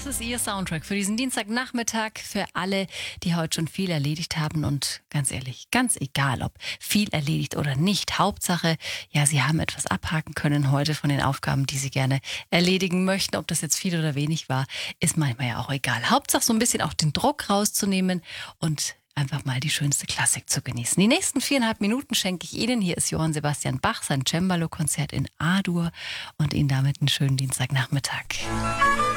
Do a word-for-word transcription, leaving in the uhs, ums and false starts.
Das ist Ihr Soundtrack für diesen Dienstagnachmittag, für alle, die heute schon viel erledigt haben. Und ganz ehrlich, ganz egal, ob viel erledigt oder nicht. Hauptsache, ja, Sie haben etwas abhaken können heute von den Aufgaben, die Sie gerne erledigen möchten. Ob das jetzt viel oder wenig war, ist manchmal ja auch egal. Hauptsache so ein bisschen auch den Druck rauszunehmen und einfach mal die schönste Klassik zu genießen. Die nächsten viereinhalb Minuten schenke ich Ihnen. Hier ist Johann Sebastian Bach, sein Cembalo-Konzert in A-Dur und Ihnen damit einen schönen Dienstagnachmittag.